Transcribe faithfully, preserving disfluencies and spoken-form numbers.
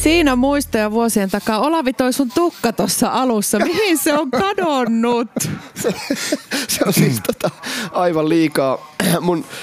Siinä muistoja vuosien takaa. Olavi toi sun tukka tuossa alussa. Mihin se on kadonnut? se, se on siis tota, aivan liikaa. Mun